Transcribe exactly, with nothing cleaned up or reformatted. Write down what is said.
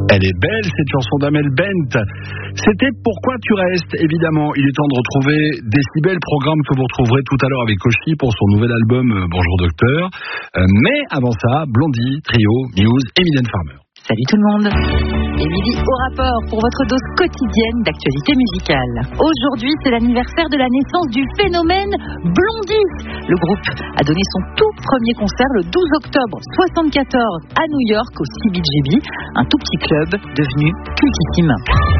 Elle est belle, cette chanson d'Amel Bent. C'était Pourquoi tu restes, évidemment. Il est temps de retrouver Décibel, programme que vous retrouverez tout à l'heure avec Koshi pour son nouvel album Bonjour Docteur. Euh, mais avant ça, Blondie, Trio, Muse et Mylène Farmer. Salut tout le monde. Émilie au rapport pour votre dose quotidienne d'actualité musicale. Aujourd'hui, c'est l'anniversaire de la naissance du phénomène Blondie. Le groupe a donné son tout premier concert le douze octobre soixante-quatorze à New York au C B G B, un tout petit club devenu cultissime.